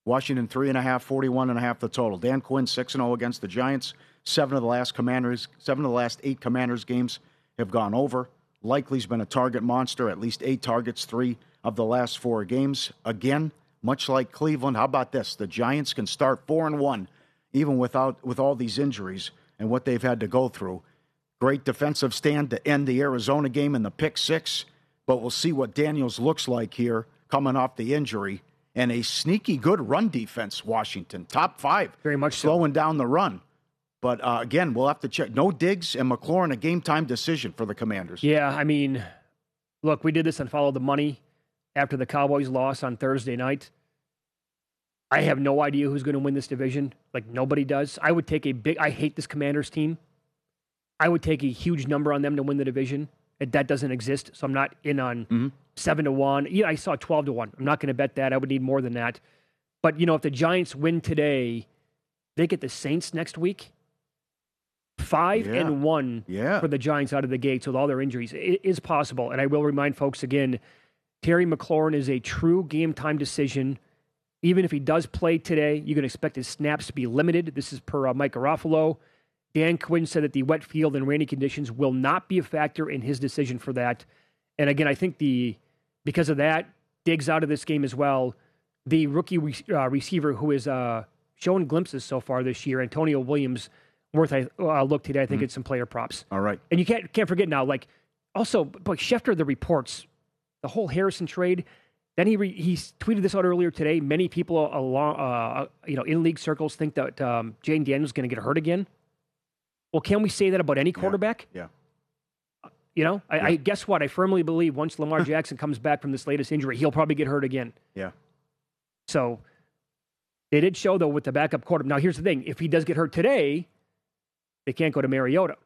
Washington 3.5, 41.5 the total. Dan Quinn 6-0 against the Giants. 7 of the last 8 Commanders games have gone over. Likely's been a target monster, at least 8 targets, 3 of the last 4 games. Again, much like Cleveland, how about this? The Giants can start 4-1, even with all these injuries and what they've had to go through. Great defensive stand to end the Arizona game in the pick 6, but we'll see what Daniels looks like here coming off the injury. And a sneaky good run defense, Washington. Top 5. Very much so. Slowing down the run. But, again, we'll have to check. No Diggs and McLaurin, a game-time decision for the Commanders. Yeah, I mean, look, we did this on Follow the Money after the Cowboys loss on Thursday night. I have no idea who's going to win this division. Like, nobody does. I would take I hate this Commanders team. I would take a huge number on them to win the division. That doesn't exist, so I'm not in on 7-1. Yeah, I saw 12-1. I'm not going to bet that. I would need more than that. But, if the Giants win today, they get the Saints next week. 5-1 for the Giants out of the gates with all their injuries. It is possible. And I will remind folks again, Terry McLaurin is a true game-time decision. Even if he does play today, you can expect his snaps to be limited. This is per Mike Garofalo. Dan Quinn said that the wet field and rainy conditions will not be a factor in his decision for that. And again, I think because of that, Diggs out of this game as well. The rookie receiver who has shown glimpses so far this year, Antonio Williams, worth a look today. I think it's some player props. All right. And you can't forget now, also, but Schefter, the reports, the whole Harrison trade, then he tweeted this out earlier today. Many people along, in league circles think that Jayden Daniels is going to get hurt again. Well, can we say that about any quarterback? Yeah. I guess what? I firmly believe once Lamar Jackson comes back from this latest injury, he'll probably get hurt again. Yeah. So they did show, though, with the backup quarterback. Now, here's the thing. If he does get hurt today, they can't go to Mariota.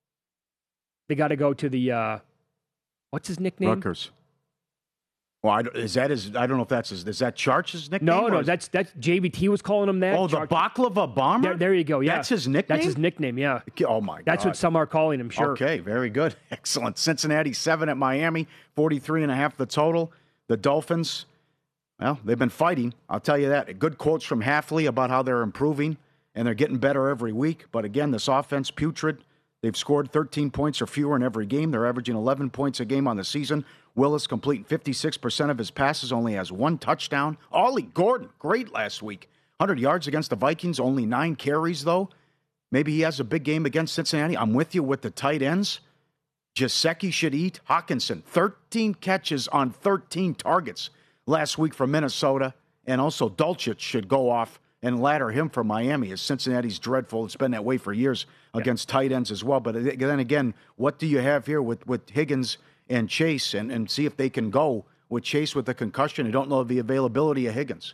They got to go to the, what's his nickname? Rutgers. Well, I don't know if that's is that Charch's nickname? No, that's JVT was calling him that. Oh, the Baklava Bomber? There you go, yeah. That's his nickname? That's his nickname, yeah. Oh, my God. That's what some are calling him, sure. Okay, very good. Excellent. Cincinnati 7 at Miami, 43.5 the total. The Dolphins, well, they've been fighting. I'll tell you that. Good quotes from Hafley about how they're improving, and they're getting better every week. But again, this offense, putrid. They've scored 13 points or fewer in every game. They're averaging 11 points a game on the season. Willis completing 56% of his passes, only has 1 touchdown. Ollie Gordon, great last week. 100 yards against the Vikings, only 9 carries, though. Maybe he has a big game against Cincinnati. I'm with you with the tight ends. Gesicki should eat. Hawkinson, 13 catches on 13 targets last week from Minnesota. And also Dulcich should go off and ladder him from Miami, as Cincinnati's dreadful. It's been that way for years against tight ends as well. But then again, what do you have here with Higgins and Chase, and see if they can go with Chase with the concussion? I don't know the availability of Higgins.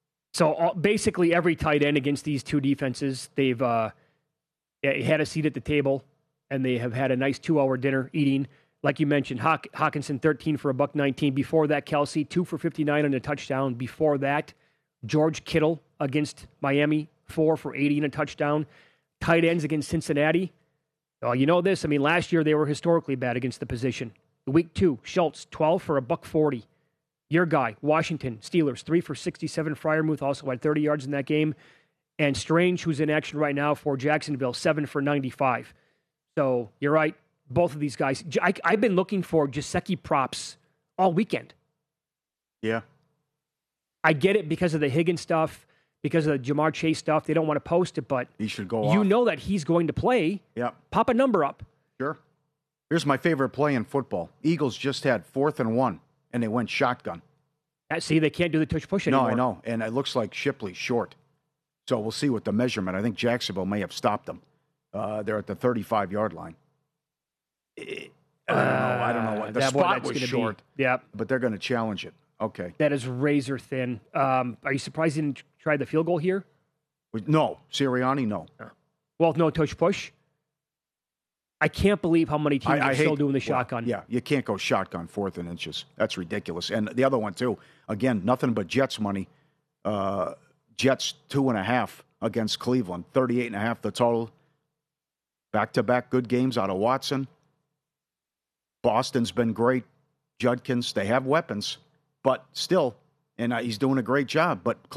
So basically every tight end against these two defenses, they've had a seat at the table, and they have had a nice 2-hour dinner eating. Like you mentioned, Hawkinson, 13 for $119. Before that, Kelsey, 2 for 59 on a touchdown. Before that, George Kittle against Miami, 4 for 80 and a touchdown. Tight ends against Cincinnati. Oh, you know this. I mean, last year they were historically bad against the position. Week 2, Schultz, 12 for $140. Your guy, Washington, Steelers, 3 for 67. Freiermuth also had 30 yards in that game. And Strange, who's in action right now for Jacksonville, 7 for 95. So you're right. Both of these guys. I've been looking for Gesicki props all weekend. Yeah. I get it because of the Higgins stuff, because of the Jamar Chase stuff. They don't want to post it, but he should go off. You know that he's going to play. Yeah. Pop a number up. Sure. Here's my favorite play in football. Eagles just had 4th and 1, and they went shotgun. See, they can't do the tush-push anymore. No, I know. And it looks like Shipley's short. So we'll see with the measurement. I think Jacksonville may have stopped them. They're at the 35-yard line. I don't know. The spot was short. Yeah. But they're going to challenge it. Okay. That is razor thin. Are you surprised he didn't try the field goal here? No. Sirianni, no. Well, no tush-push. I can't believe how many teams are still doing the shotgun. Yeah, you can't go shotgun 4th and inches. That's ridiculous. And the other one, too, again, nothing but Jets money. Jets 2.5 against Cleveland, 38.5 the total. Back-to-back good games out of Watson. Boston's been great. Judkins, they have weapons, but still, and he's doing a great job. But